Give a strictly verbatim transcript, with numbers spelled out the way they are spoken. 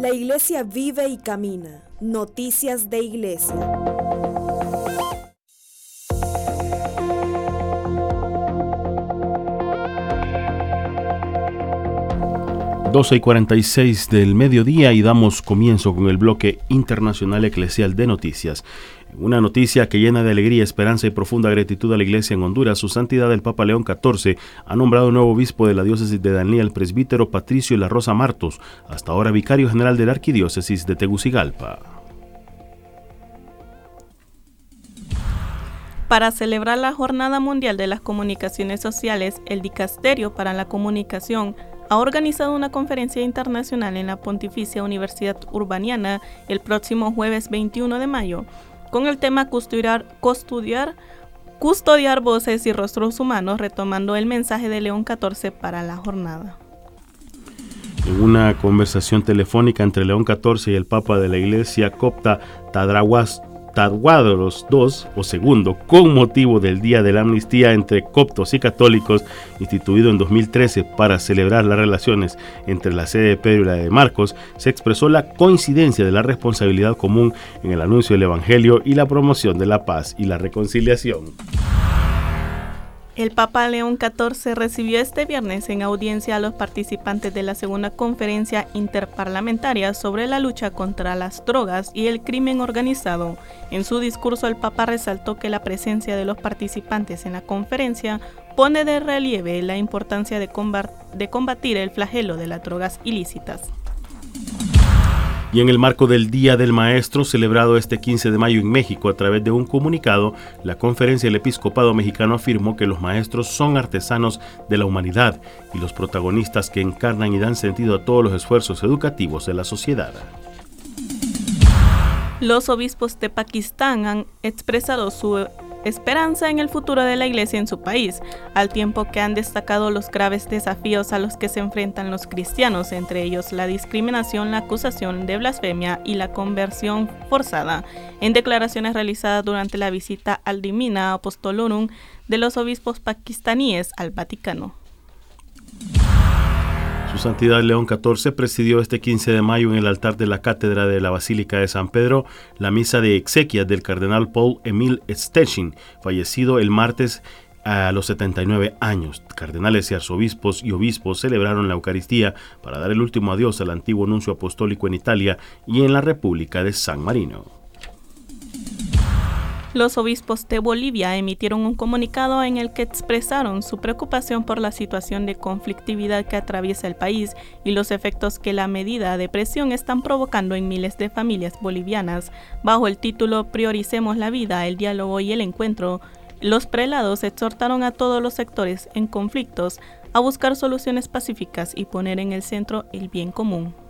La Iglesia vive y camina. Noticias de Iglesia. doce y cuarenta y seis del mediodía y damos comienzo con el bloque internacional eclesial de noticias. Una noticia que llena de alegría, esperanza y profunda gratitud a la Iglesia en Honduras. Su Santidad el Papa León catorce ha nombrado nuevo obispo de la diócesis de Danlí al presbítero Patricio La Rosa Martos, hasta ahora vicario general de la arquidiócesis de Tegucigalpa. Para celebrar la Jornada Mundial de las Comunicaciones Sociales, el Dicasterio para la Comunicación ha organizado una conferencia internacional en la Pontificia Universidad Urbaniana el próximo jueves veintiuno de mayo, con el tema custodiar, custodiar, custodiar voces y rostros humanos, retomando el mensaje de León catorce para la jornada. En una conversación telefónica entre León catorce y el Papa de la Iglesia Copta Tadraguas Tadguadros dos o segundo, con motivo del Día de la Amnistía entre coptos y católicos, instituido en dos mil trece para celebrar las relaciones entre la sede de Pedro y la de Marcos, se expresó la coincidencia de la responsabilidad común en el anuncio del Evangelio y la promoción de la paz y la reconciliación. El Papa León catorce recibió este viernes en audiencia a los participantes de la segunda conferencia interparlamentaria sobre la lucha contra las drogas y el crimen organizado. En su discurso, el Papa resaltó que la presencia de los participantes en la conferencia pone de relieve la importancia de combatir el flagelo de las drogas ilícitas. Y en el marco del Día del Maestro, celebrado este quince de mayo en México, a través de un comunicado, la Conferencia del Episcopado Mexicano afirmó que los maestros son artesanos de la humanidad y los protagonistas que encarnan y dan sentido a todos los esfuerzos educativos de la sociedad. Los obispos de Pakistán han expresado su esperanza en el futuro de la Iglesia en su país, al tiempo que han destacado los graves desafíos a los que se enfrentan los cristianos, entre ellos la discriminación, la acusación de blasfemia y la conversión forzada, en declaraciones realizadas durante la visita al Divina Apostolorum de los obispos pakistaníes al Vaticano. Su Santidad León catorce presidió este quince de mayo en el altar de la Cátedra de la Basílica de San Pedro la misa de exequias del cardenal Paul-Émile Stechin, fallecido el martes a los setenta y nueve años. Cardenales y arzobispos y obispos celebraron la Eucaristía para dar el último adiós al antiguo nuncio apostólico en Italia y en la República de San Marino. Los obispos de Bolivia emitieron un comunicado en el que expresaron su preocupación por la situación de conflictividad que atraviesa el país y los efectos que la medida de presión están provocando en miles de familias bolivianas. Bajo el título Prioricemos la vida, el diálogo y el encuentro, los prelados exhortaron a todos los sectores en conflictos a buscar soluciones pacíficas y poner en el centro el bien común.